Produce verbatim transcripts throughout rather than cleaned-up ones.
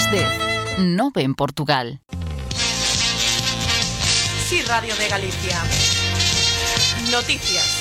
das dez, nove en Portugal. Sí, Radio de Galicia. Noticias.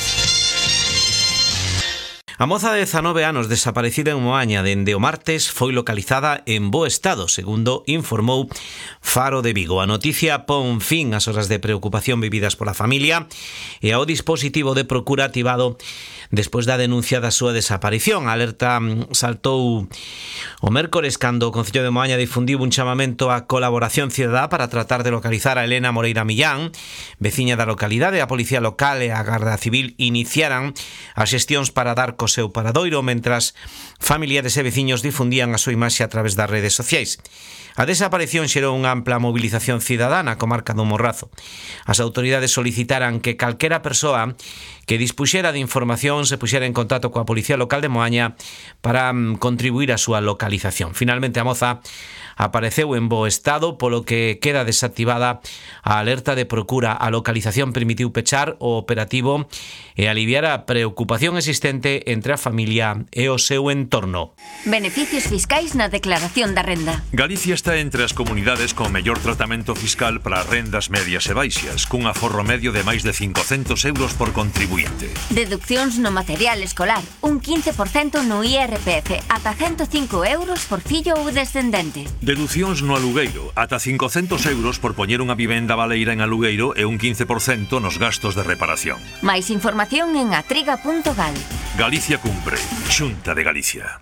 A moza de dezanove anos desaparecida en Moaña dende o martes foi localizada en bo estado, segundo informou Faro de Vigo. A noticia pon fin ás horas de preocupación vividas pola familia e ao dispositivo de procura activado despois da denuncia da súa desaparición. A alerta saltou o mércores cando o Concello de Moaña difundiu un chamamento á colaboración cidadá para tratar de localizar a Elena Moreira Millán, veciña da localidade. A Policía Local e a Garda Civil iniciaran as xestións para dar co seu paradoiro, mentras familiares e veciños difundían a súa imaxe a través das redes sociais. A desaparición xerou unha ampla mobilización cidadá na comarca do Morrazo. As autoridades solicitaran que calquera persoa que dispuxera de información se puxera en contacto coa Policía Local de Moaña para mm, contribuir á súa localización. Finalmente a moza apareceu en bo estado, polo que queda desactivada a alerta de procura. A localización permitiu pechar o operativo e aliviar a preocupación existente entre a familia e o seu entorno. Beneficios fiscais na declaración da renda. Galicia está entre as comunidades con mellor tratamento fiscal para rendas medias e baixas, cun aforro medio de máis de cincocentos euros por contribuinte. Deduccións no material escolar, un quince por cento no I R P F, ata ciento cinco euros por fillo ou descendente. Deducións no alugueiro, ata cincocentos euros por poñer unha vivenda baleira en alugueiro e un quince por cento nos gastos de reparación. Máis información en atriga punto gal. Galicia cumpre. Xunta de Galicia.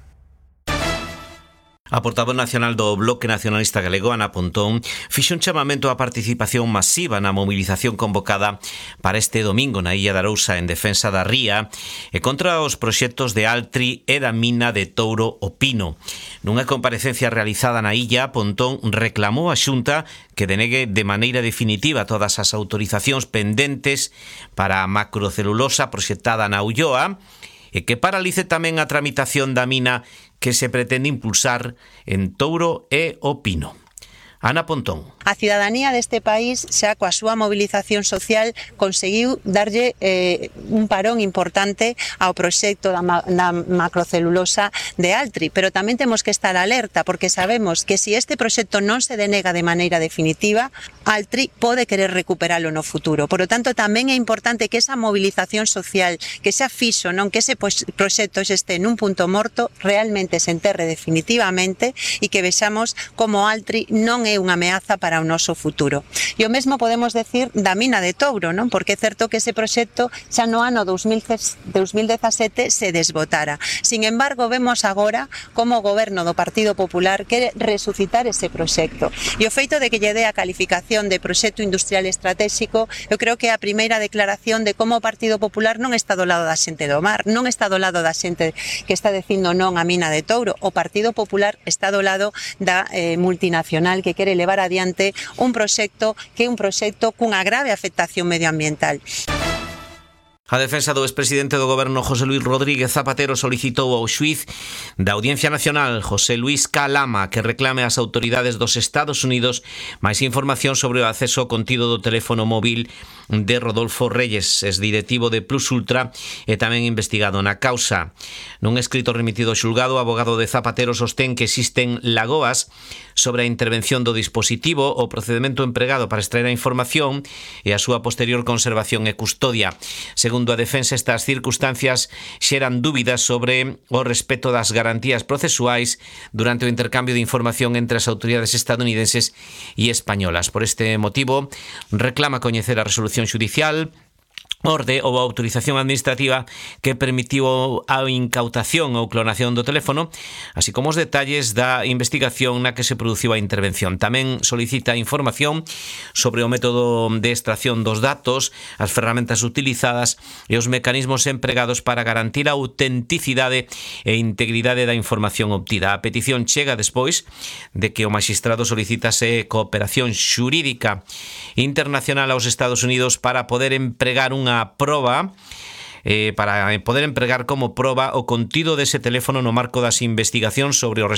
A portavoz nacional do Bloque Nacionalista Galego, Ana Pontón, fixo un chamamento á participación masiva na mobilización convocada para este domingo na Illa de Arousa en defensa da ría e contra os proxectos de Altri e da mina de Touro o Pino. Nunha comparecencia realizada na illa, Pontón reclamou á Xunta que denegue de maneira definitiva todas as autorizacións pendentes para a macrocelulosa proxectada na Ulloa e que paralice tamén a tramitación da mina que se pretende impulsar en Touro e o Pino. Ana Pontón. A cidadanía deste país xa coa súa mobilización social conseguiu darlle eh, un parón importante ao proxecto da, ma da macrocelulosa de Altri, pero tamén temos que estar alerta porque sabemos que se este proxecto non se denega de maneira definitiva, Altri pode querer recuperalo no futuro. Por lo tanto, tamén é importante que esa mobilización social que xa fixo, non que ese proxecto xe este nun punto morto, realmente se enterre definitivamente e que vexamos como Altri non é unha ameaza para o noso futuro. E o mesmo podemos decir da mina de Touro, non? Porque é certo que ese proxecto xa no ano dos mil dezasete se desbotara. Sin embargo, vemos agora como o goberno do Partido Popular quere resucitar ese proxecto. E o feito de que lle dé a calificación de proxecto industrial estratégico, eu creo que é a primeira declaración de como o Partido Popular non está do lado da xente do mar, non está do lado da xente que está dicindo non á mina de Touro. O Partido Popular está do lado da eh, multinacional que quere levar adiante un proxecto que é un proxecto cunha grave afectación medioambiental. A defensa do expresidente do goberno José Luis Rodríguez Zapatero solicitou ao xuíz da Audiencia Nacional José Luis Calama que reclame ás autoridades dos Estados Unidos máis información sobre o acceso ao contido do teléfono móvil de Rodolfo Reyes, exdirectivo de Plus Ultra e tamén investigado na causa. Nun escrito remitido ao xulgado, o abogado de Zapatero sostén que existen lagoas sobre a intervención do dispositivo, o procedimento empregado para extraer a información e a súa posterior conservación e custodia. Segundo a defensa, estas circunstancias xeran dúbidas sobre o respeto das garantías procesuais durante o intercambio de información entre as autoridades estadounidenses e españolas. Por este motivo, reclama coñecer a resolución xudicial, orde ou autorización administrativa que permitiu a incautación ou clonación do teléfono, así como os detalles da investigación na que se produciu a intervención. Tamén solicita información sobre o método de extracción dos datos, as ferramentas utilizadas e os mecanismos empregados para garantir a autenticidade e integridade da información obtida. A petición chega despois de que o magistrado solicitase cooperación xurídica internacional aos Estados Unidos para poder empregar unha proba eh, para poder empregar como proba o contido dese teléfono no marco das investigacións sobre o